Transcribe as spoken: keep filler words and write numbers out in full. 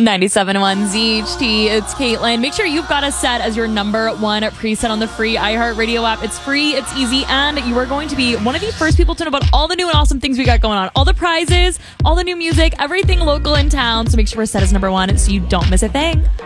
ninety-seven point one Z H T, it's Caitlin. Make sure you've got us set as your number one preset on the free iHeartRadio app. It's free, it's easy, and you are going to be one of the first people to know about all the new and awesome things we got going on. All the prizes, all the new music, everything local in town. So make sure we're set as number one so you don't miss a thing.